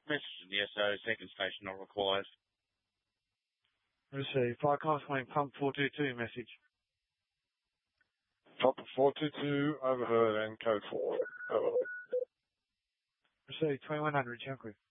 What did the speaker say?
message in the SO, second station not required. Receive. Fire Comms Wing, pump 422 message. Pump 422, overheard and code 4. Over. Receive 2100, Junkie.